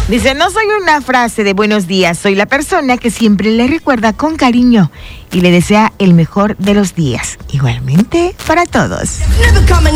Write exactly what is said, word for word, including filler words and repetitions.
Dice, no soy una frase de buenos días, soy la persona que siempre le recuerda con cariño y le desea el mejor de los días. Igualmente para todos.